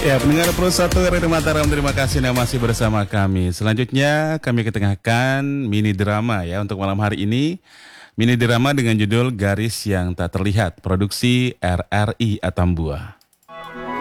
Ya, pendengar Pro 1 Radio Mataram, terima kasih yang masih bersama kami. Selanjutnya kami ketengahkan mini drama ya untuk malam hari ini. Mini drama dengan judul Garis yang Tak Terlihat, produksi RRI Atambua.